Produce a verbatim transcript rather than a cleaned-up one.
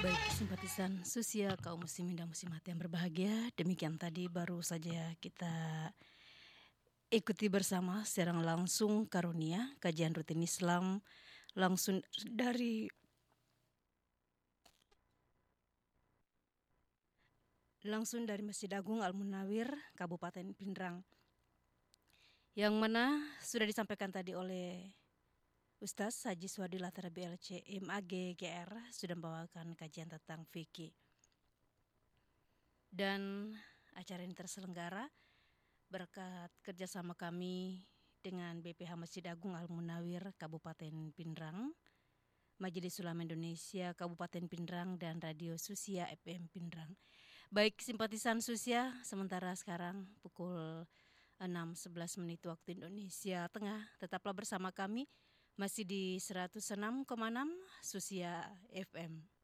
Baik, simpatisan Susia kaum muslimin dan muslimat yang berbahagia, demikian tadi baru saja kita ikuti bersama secara langsung karunia kajian rutin Islam langsung dari langsung dari Masjid Agung Al-Munawir Kabupaten Pindrang, yang mana sudah disampaikan tadi oleh Ustaz Haji Suhadi Latara B L C M A G G R sudah membawakan kajian tentang fikih. Dan acara ini terselenggara berkat kerjasama kami dengan B P H Masjid Agung Al-Munawir Kabupaten Pindrang, Majelis Ulama Indonesia Kabupaten Pindrang, dan Radio Susia F M Pindrang. Baik, simpatisan Susia, sementara sekarang pukul enam sebelas menit waktu Indonesia Tengah. Tetaplah bersama kami masih di seratus enam koma enam Susia F M.